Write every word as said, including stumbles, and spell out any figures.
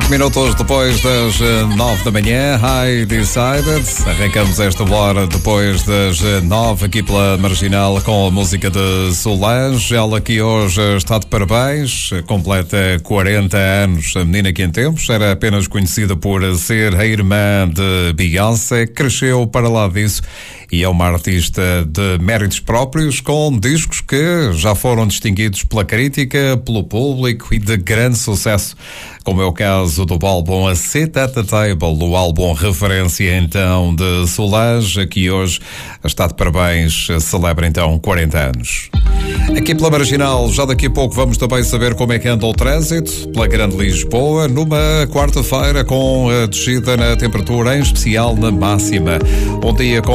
Cinco minutos depois das nove da manhã, I Decided. Arrancamos esta hora depois das nove aqui pela Marginal com a música de Solange. Ela que hoje está de parabéns, completa quarenta anos. A menina que em tempos era apenas conhecida por ser a irmã de Beyoncé, cresceu para lá disso e é uma artista de méritos próprios, com discos que já foram distinguidos pela crítica, pelo público e de grande sucesso, como é o caso do álbum A Seat at the Table, o álbum referência então de Solange, que hoje está de parabéns, celebra então quarenta anos. Aqui pela Marginal, já daqui a pouco vamos também saber como é que anda o trânsito pela Grande Lisboa, numa quarta-feira com a descida na temperatura, em especial na máxima. Um dia com